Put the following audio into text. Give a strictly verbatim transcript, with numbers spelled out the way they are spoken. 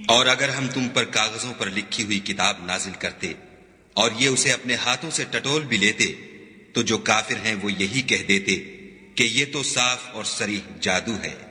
और अगर हम तुम पर कागजों पर लिखी हुई किताब नाजिल करते और ये उसे अपने हाथों से टटोल भी लेते, तो जो काफिर हैं वो यही कह देते कि ये तो साफ और सरीह जादू है।